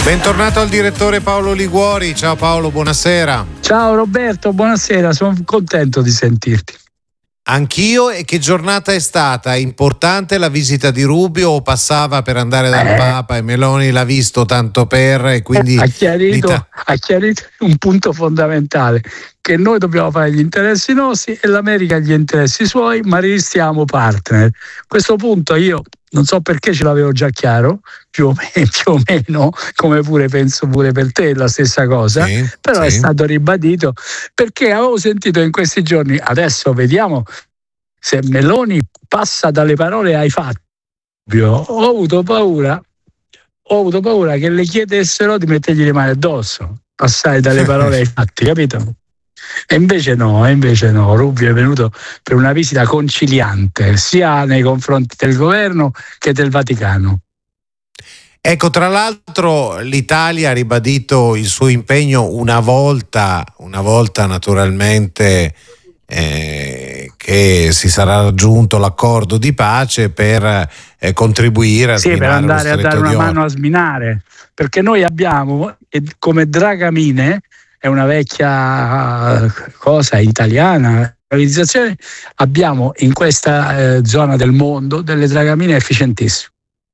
Bentornato al direttore Paolo Liguori. Ciao Paolo, buonasera. Ciao Roberto, buonasera, sono contento di sentirti. Anch'io. E che giornata è stata? Importante la visita di Rubio o passava per andare dal Papa e Meloni l'ha visto tanto per e quindi ha chiarito un punto fondamentale, che noi dobbiamo fare gli interessi nostri e l'America gli interessi suoi, ma restiamo partner. Questo punto io non so perché ce l'avevo già chiaro, più o meno, come pure penso pure per te la stessa cosa, sì, però sì. È stato ribadito perché avevo sentito in questi giorni, adesso vediamo se Meloni passa dalle parole ai fatti. Ho avuto paura che le chiedessero di mettergli le mani addosso, passare dalle parole ai fatti, capito? E invece no, Rubio è venuto per una visita conciliante sia nei confronti del governo che del Vaticano. Ecco, tra l'altro l'Italia ha ribadito il suo impegno una volta naturalmente che si sarà raggiunto l'accordo di pace per contribuire a sminare, per andare a dare una mano a sminare, perché noi abbiamo come dragamine, è una vecchia cosa italiana, realizzazione, abbiamo in questa zona del mondo delle dragamine efficientissime.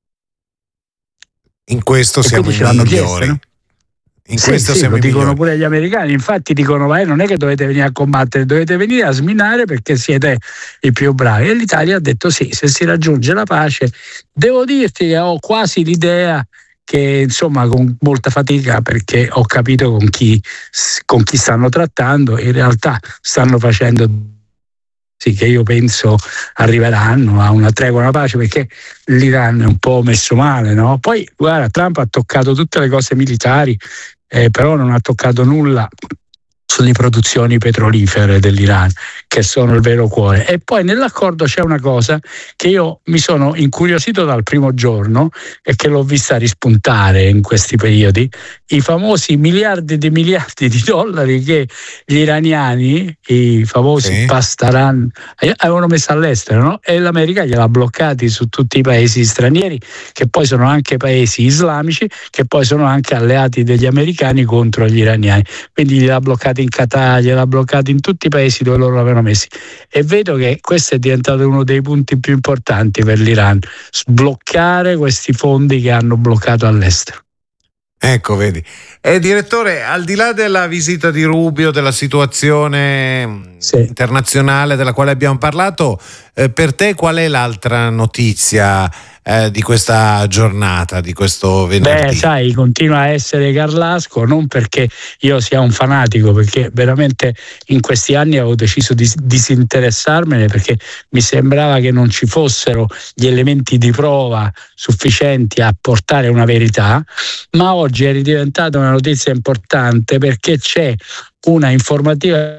In questo siamo i migliori. No? In questo siamo lo dicono migliori. Pure gli americani, infatti dicono non è che dovete venire a combattere, dovete venire a sminare perché siete i più bravi. E l'Italia ha detto sì, se si raggiunge la pace. Devo dirti che ho quasi l'idea che insomma con molta fatica, perché ho capito con chi stanno trattando, in realtà stanno facendo sì, che io penso arriveranno a una tregua, una pace, perché l'Iran è un po' messo male, no? Poi guarda, Trump ha toccato tutte le cose militari, però non ha toccato nulla sulle produzioni petrolifere dell'Iran, che sono il vero cuore. E poi nell'accordo c'è una cosa che io mi sono incuriosito dal primo giorno e che l'ho vista rispuntare in questi periodi: i famosi miliardi di dollari che gli iraniani, i famosi Pastaran, avevano messo all'estero, no? E l'America gliel'ha bloccati su tutti i paesi stranieri, che poi sono anche paesi islamici, che poi sono anche alleati degli americani contro gli iraniani. Quindi gliel'ha bloccati in Qatar, gliel'ha bloccato in tutti i paesi dove loro l'avevano messi, e vedo che questo è diventato uno dei punti più importanti per l'Iran: sbloccare questi fondi che hanno bloccato all'estero. Ecco, vedi. Direttore, al di là della visita di Rubio, della situazione internazionale della quale abbiamo parlato, per te qual è l'altra notizia di questa giornata, di questo venerdì? Sai, continua a essere Carlasco, non perché io sia un fanatico, perché veramente in questi anni avevo deciso di disinteressarmene, perché mi sembrava che non ci fossero gli elementi di prova sufficienti a portare una verità, ma oggi è ridiventata una notizia importante perché c'è una informativa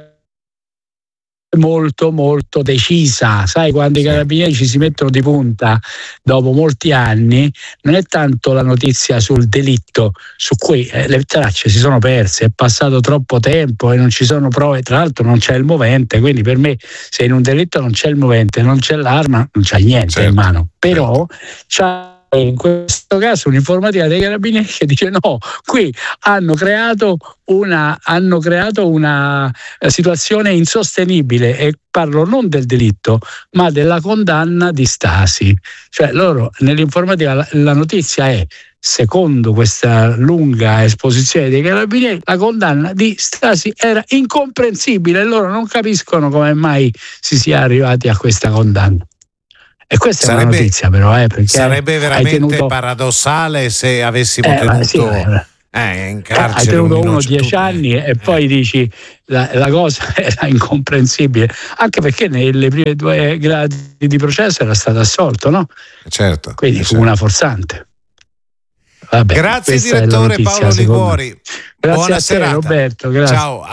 molto molto decisa. Sai, quando i carabinieri ci si mettono di punta dopo molti anni, non è tanto la notizia sul delitto, su cui le tracce si sono perse, è passato troppo tempo e non ci sono prove, tra l'altro non c'è il movente, quindi per me se in un delitto non c'è il movente, non c'è l'arma, non c'è niente in mano. Però c'è in questo caso un'informativa dei carabinieri che dice no, qui hanno creato una situazione insostenibile, e parlo non del delitto ma della condanna di Stasi. Cioè loro nell'informativa la notizia è: secondo questa lunga esposizione dei carabinieri, la condanna di Stasi era incomprensibile e loro non capiscono come mai si sia arrivati a questa condanna. E questa è una notizia, però, perché sarebbe veramente paradossale se avessimo tenuto in carcere. Hai tenuto uno 10 anni e poi dici la cosa era incomprensibile, anche perché nelle prime 2 gradi di processo era stato assolto, no? Certo. Quindi fu una forzante. Vabbè, grazie direttore Paolo Liguori. Grazie a te, Roberto. Grazie. Ciao.